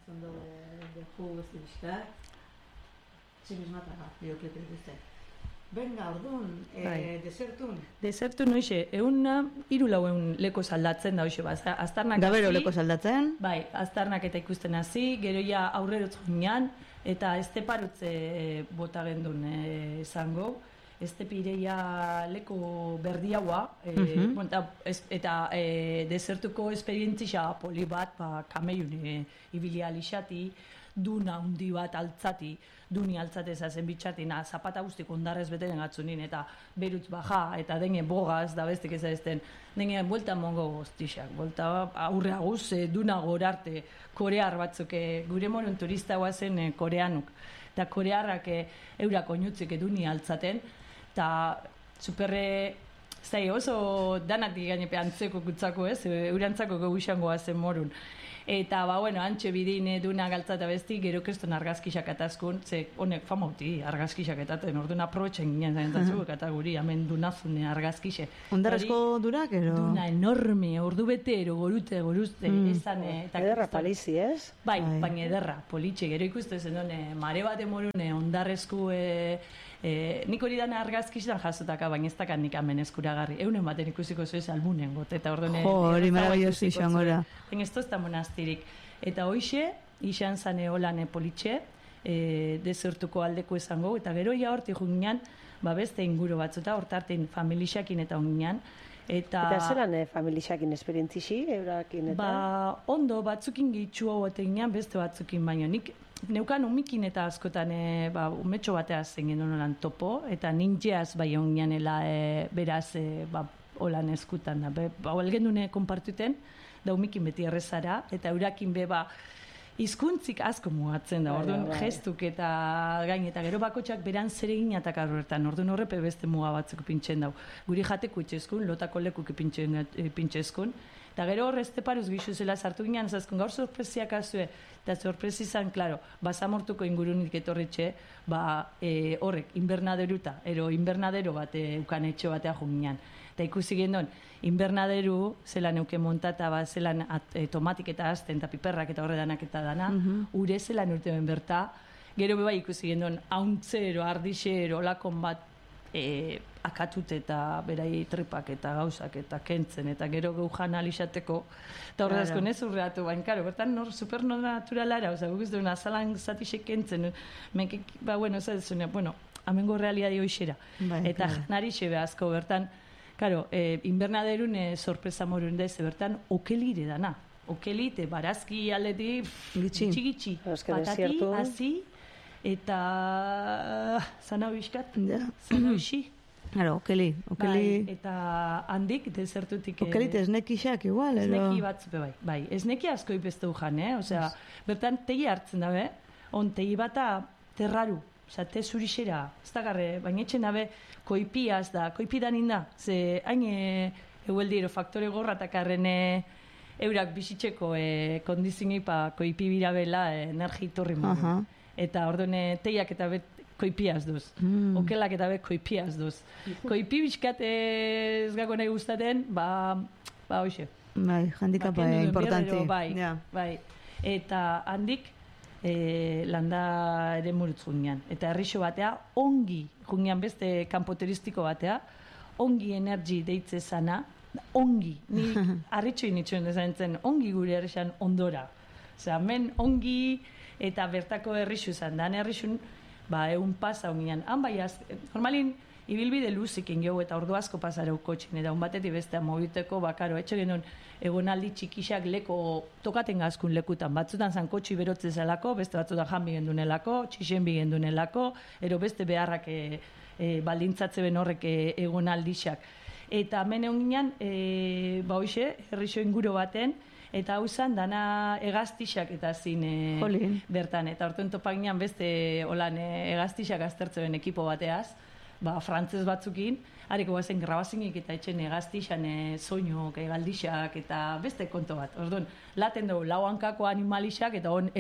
Zondo de jugo zibizka. Txibizmataga, bioklepe duzten. Venga, orduan, desertun. Desertun hoxe, 3-4 leko saldatzen da hoxe, aztarnak hasi. Gabero leko saldatzen. Bai, aztarnak eta ikusten hasi, gero ja aurrerotz ginean, eta esteparutze bota gendun izango. Estepireia leko berdiaua, eta desertuko esperientzia poli bat, kameiun ibilia lixati, duna hundi bat altzati, duni altzatez azen bitxatina, zapata guztik ondarrez beteren gatzunin, eta berutz baja, eta denge bogaz, da bestik ezazten, denge buelta mongo goztixak, buelta aurrea guz, duna gorarte, korear batzuk, gure moron turista guazen koreanuk, eta korearrak eurak oinutzik duni altzaten, eta superre, zai oso danatik gainepe antzeko kutzako ez, eurantzako gauxangoa zen morun. Eta, antxe bidin duna galtzata besti, gero keston argazkisak atazkun, ze honek famauti argazkisak etaten, orduan aprobetxen ginen zaintzatzu, eta guri, hemen dunazune argazkise. Ondarrezko durak, ero? Duna enorme, ordu bete, ero goruzte, ezan. Ederra palizi, ez? Bai, baina ederra, politxe, gero ikuste zen, mare bat emorune, ondarrezko, nik hori dana argazkisetan jasotaka, baina ez dakan nik hemen eskuragarri. Eunen baten ikusiko zuez albunen got, eta orduan... hori maravilloso izan gora. Ez tozta monastirik. Eta hoxe, izan zane holan politxe, desertuko aldeko izango, eta gero ja horti junginan, beste inguru batzuta, hortartin familixakin eta onginan. Eta zelan familixakin esperientzisi, eurakin eta? Ondo, batzukin gehitxua goteginan, beste batzukin baino. Nik neukan umikin eta askotan umetxo bateaz zengen holan topo, eta ninjeaz bai ongianela beraz holan eskutan da. Elgen dune konpartuten, da umikin beti errezara, eta eurakin hizkuntzik asko mugatzen da, orduan gestuk eta gain, eta gero bakotxak beran zere ginatak arroetan, orduan horrepe beste muga batzuk pintxen dau. Guri jateko itxezkun, lotako lekuk pintxezkun, eta gero horre esteparuz gixu zela sartu ginean, zazkun gaur sorpresiak azue, eta sorpresi izan, klaro, basamortuko ingurunik etorretxe, horrek, invernaderuta, invernadero bat ukan etxo batea junginan. Eta ikusi gendon, invernaderu, zelan euke montata, zelan tomatik eta azten, eta piperrak eta horredanak eta dana, ure zelan urtemen berta, gero beba ikusi gendon, hauntzero, ardixero, lakon bat akatut eta berai tripak eta gauzak eta kentzen, eta gero geujan alixateko, eta horre dazko ez urreatu, baina, karo, bertan super naturalara, guk ez duen azalan zatixek kentzen, menkik, amengo realiadi hoxera, eta nari xebe asko bertan, karo, invernaderun sorpresa morun da, bertan okelire dana. Okelite, barazki aldeti gitxi-gitxi. Patati, hazi, eta zana biskat, zana bisi. Claro, okeli. Eta handik, desertutik... Okelite esnekixak igual, ero? Esneki batzupe bai. Esneki asko ipezte dujan, osea, bertan tegi hartzen dabe, on tegi bata terraru. Osa, te zurixera, ez da garre, baina etxen dabe, koipiaz da, koipidan inda, ze hain egueldiro faktore gorratak arren eurak bizitzeko kondizingipa koipi birabela energi torri modu. Eta orduan teiak eta koipiaz duz, okelak eta koipiaz duz. Koipi bizkat ez gako nahi gustaten, hoxe. Bai, handikapa importanti. Bai, eta handik, landa ere murutz jungian. Eta herrixo batea, ongi jungian beste kanpoteristiko batea, ongi energi deitze zana, ongi, ni harritxo initxoen dezaintzen, ongi gure herrixan ondora. Osea, men ongi eta bertako herrixo izan, dan herrixun, egun pasa ongian. Han bai, normalin, ibilbide luzikin gehu eta ordu asko pasareu kotxin, eta batetik bestea mobiteko, karo, etxe genuen egonaldi txikixak leko tokaten gazkun lekutan, batzutan zan kotxi berotze zelako, beste batzutan jan bigendunelako, txixen bigendunelako, ero beste beharrak baldintzatze ben horrek egonaldixak. Eta hemen egon ginen, hoxe, herrixo inguru baten, eta hau zan, dana egaztixak eta zin bertan, eta orten topaginan beste egaztixak aztertzen ekipo bateaz, frantzez batzukin, hariko bazen grabazinik eta etxen egaztixan soinok, egaldixak eta beste konto bat. Orduan, laten dugu lauankako animalixak eta hon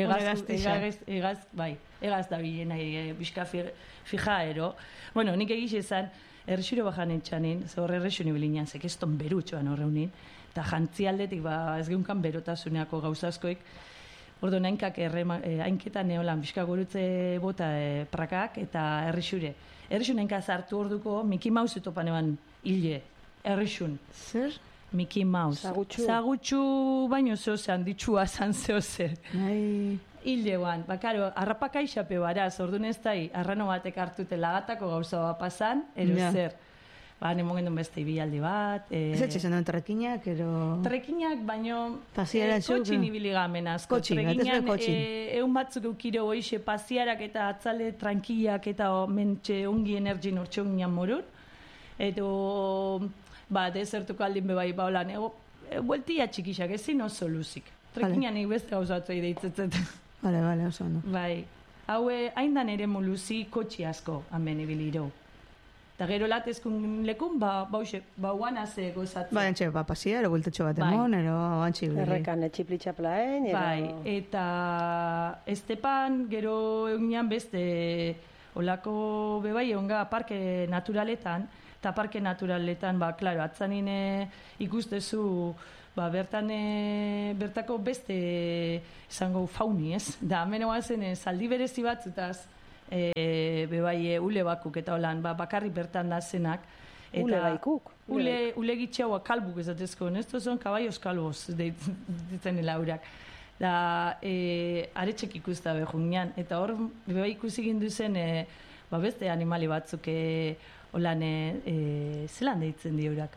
egaz da bilen bizka fija ero. Bueno, nik egiz ezan, errexuro bajan etxanin, horre errexuni bilinean, zekeston berutxoan horreunin, eta jantzi aldetik ez geunkan berotasuneako gauzazkoik, Orduan hainketan neolan bizka gurutze bota prakak eta errixure. Errixun hainka zartu orduko Mickey Mouse topan eban hile, errixun. Zer? Mickey Mouse. Zagutxu baino zeozean, ditxua zan zeoze. Hilde guan, bakaro, harrapaka isape baraz, orduan ez da, arrano batek hartute lagatako gauza bat pasan, zer. Nemo gendun beste ibialdi bat. Ez etxezan duen trekinak, ero... Trekinak, baino... Pasiara txuk? Kotxin ibiligamen asko. Kotxin, egun batzuk eukiro hoixe pasiarak eta atzale tranquillak eta mentxe ongi energin hortxe onginan morun. Edo, desertuko aldin bebai baulan, bueltia txikixak, ezin oso luzik. Trekinan beste gauzatzei deitzetzet. Bale, oso ondo. Bai, haue, haindan ere moluzi kotxi asko, hamen ibiliro. Eta gero latezkun lekun, guan haze gozatzen. Entxe, pasia, ero bultetxo bat emon, ero antxe ibili. Errekan etxiplitxaplaen, ero... Bai, eta Estepan gero egunean beste olako bebai onga parke naturaletan, eta parke naturaletan, klaro, atzanine ikustezu, bertako beste izango fauni, ez? Da, hemen oazen zaldi berezi batzutaz, bebai ule bakuk eta holan, bakarri bertan da zenak. Ule baikuk? Ule gitxaua kalbuk ezatezko, nesto zon kabaioz kalboz ditzen laurak. Da, aretxek ikusta behungian, eta hor, bebai ikusi gindu zen, beste animali batzuk holan, zelan deitzen diurak.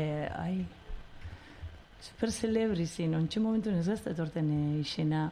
Super celebrizin, ontsi momentu ez gazta etorten izena.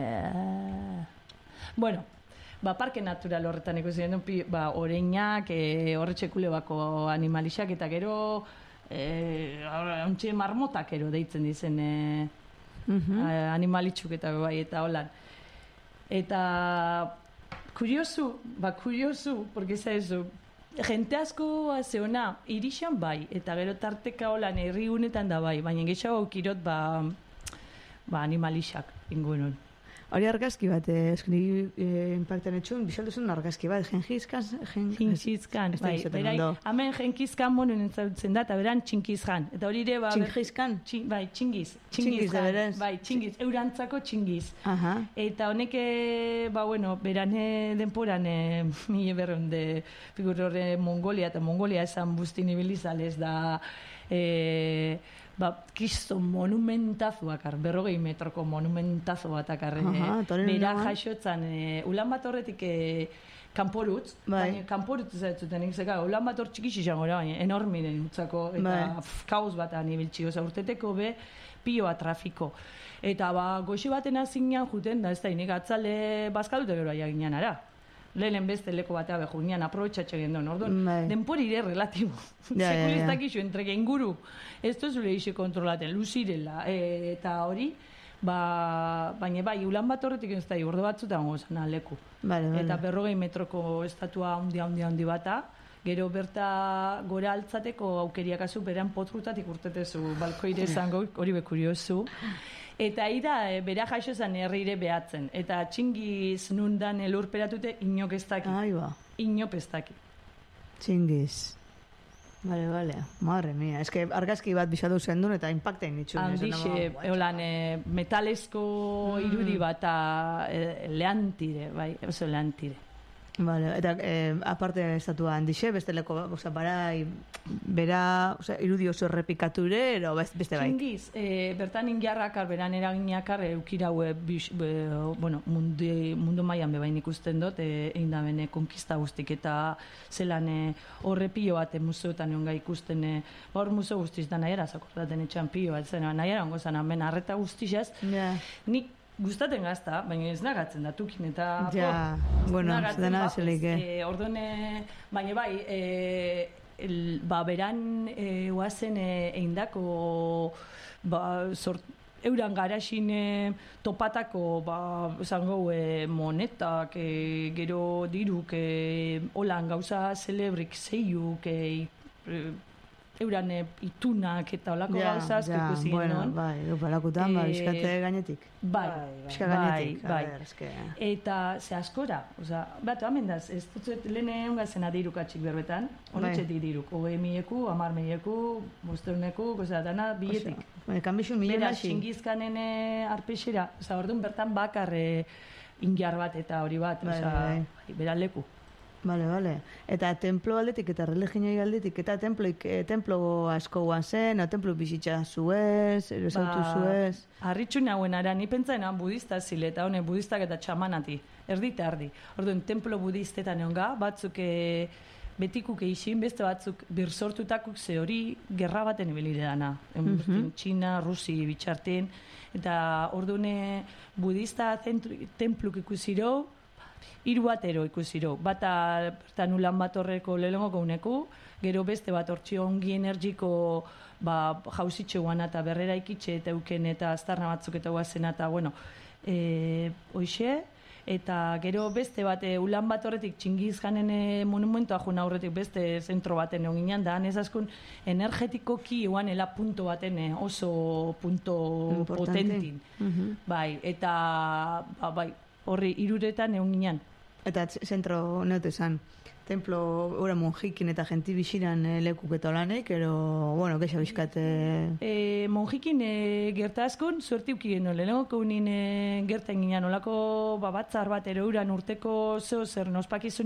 Bueno, parke natural horretan ikusi gendu, oreinak, horretxekule bako animalixak, eta gero, ontsi marmotak ero deitzen dizen animalitxuk eta bai, eta holan. Eta, kuriosu, porque ez eso, jente asko zeona, irixan bai, eta gero tarteka holan herri unetan da bai, baina gehiago aukirot animalixak ingunon. Hori argazki bat, eskeni impactan etxun, bizalduzun argazki bat, Jenkizkan, bai, berai, hemen Jenkizkan monen entzautzen da, eta beran txinkizkan. Eta hori ere, Txinkizkan? Bai, txingiz. Txingiz da beraz? Bai, txingiz, eurantzako txingiz. Eta honek, beran denporan, mila berreun de figur horre Mongolia, eta Mongolia esan buztin ibilizalez da, kiston monumentazoak, 40 metroko monumentazo batak bera jaixotzan, ulan bat horretik kanporutz, baina kanporutz zaitzuten ikzeka, ulan bat hor txikix izango da, baina enorminen utzako, eta kauz bat anibiltxiko, urteteko pioa trafiko. Eta goxi baten azinean juten, da ez da, inik atzale bazkalute gero aia ginean ara. Lehen beste leko batea behunian, aprobetxatxe gendon, orduan, denpor ire relatibo. Sekulistak iso, entrege inguru, ez tozule ise kontrolaten, luzirela, eta hori, baina bai, ulan bat horretik ez da, ordo batzutan gozan leku. Eta 40 metroko estatua handi bata, gero berta gora altzateko aukeriak azu, beran potrutatik urtetezu, balkoire zango, hori bekuriozu. Eta bera jaixo zen herrire behatzen. Eta txingiz nundan lurperatute inok ez daki. Inok ez daki. Txingiz. Bale. Madre mia. Ez que argazki bat bisatu zen duen eta impacten ditxun. Handixe, eolan metalezko irudi bat lehantire, bai, oso lehantire. Vale, eta aparte estatua handixe, beste leko, barai, bera, irudi oso errepikature, ero beste bai? Txingiz, bertan ingiarrakar, beran eraginakar, eukiraue, mundu mailan bebain ikusten dut, egin da bene konkista guztik, eta zelan horre pilo bat museotan egon ikusten, hor museo guztiz da nahiara, zakordaten etxan pilo bat zen, nahiara ongo zen, hemen arreta guztizaz, nik gustaten gazta, baina ez nagatzen datukin eta... Ez dena zelik, Orduan, baina bai, beran oazen eindako euran garaxin topatako zango monetak, gero diruk, holan gauza celebrik zeiuk, euran itunak eta olako gauza asko ikusi genuen. Bai, balakutan, biskate gainetik. Bai. Eta ze askora, bat, hamen daz, ez dut lehen egon gazena dirukatxik berbetan, honetxetik diruk, 20.000, 10.000, 5.000, goza dana, biletik. Kanbixun milion Bera, hasi. Txingizkanen arpexera, orduan bertan bakar injar bat eta hori bat, bera leku. Bale. Eta templo aldetik eta religioi aldetik eta templo asko guan zen, templo bizitza zuez, erosautu zuez. Harritxu nagoen ara, ni pentsaen budista zile, eta honen budistak eta txamanati, erdi eta erdi. Orduan, templo budistetan egon batzuk betikuk eixin, beste batzuk birsortutakuk ze hori gerra baten ibilide dana. Txina, Rusi bitxartin, eta orduan budista templuk ikusiro, 3 batero ikusiro. Bata bertan ulan bat horreko lehenengoko uneku, gero beste bat hortxio ongi energiko jauzitxe guana eta berrera ikitxe eta euken eta aztarna batzuk eta guazena eta hoxe, eta gero beste bat ulan bat horretik Txingizkanen monumentoa juna horretik beste zentro baten egon ginen da, ez askun energetikoki eguan punto baten oso punto potentin. Bai, eta horri iruretan egon ginen. Eta zentro neote zan, templo ura monjikin eta genti bixiran lekuk eta olanek, ero, bueno, geixa bizkate... Monjikin gerta askon, suerti ukigen nole, lehenoko unin gerta inginen, olako batzar bat ero uran urteko zer nospakizun